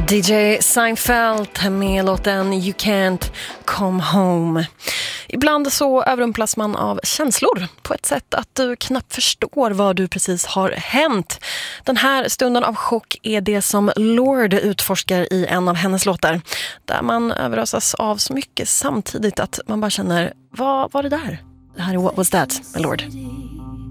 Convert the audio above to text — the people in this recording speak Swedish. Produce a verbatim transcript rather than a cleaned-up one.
D J Seinfeld med låten You Can't Come Home. Ibland så överrumplas man av känslor på ett sätt att du knappt förstår vad du precis har hänt. Den här stunden av chock är det som Lorde utforskar i en av hennes låtar. Där man överrasas av så mycket samtidigt att man bara känner, vad var det där? Det här är What Was That med Lorde.